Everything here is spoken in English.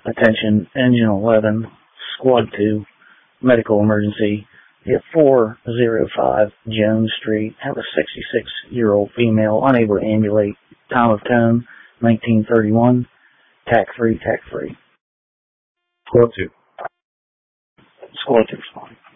Attention, Engine 11, Squad 2, medical emergency. At 405 Jones Street, have a 66-year-old female unable to ambulate. Time of tone, 1931. TAC free. Squad 2. Squad 2 responding.